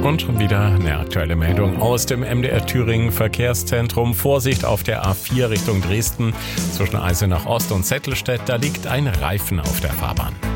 Und schon wieder eine aktuelle Meldung aus dem MDR Thüringen Verkehrszentrum. Vorsicht auf der A4 Richtung Dresden zwischen Eisenach Ost und Zettelstedt. Da liegt ein Reifen auf der Fahrbahn.